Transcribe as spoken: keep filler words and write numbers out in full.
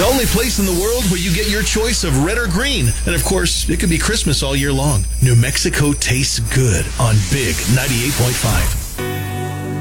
The only place in the world where you get your choice of red or green. And of course, it could be Christmas all year long. New Mexico tastes good on Big ninety-eight point five.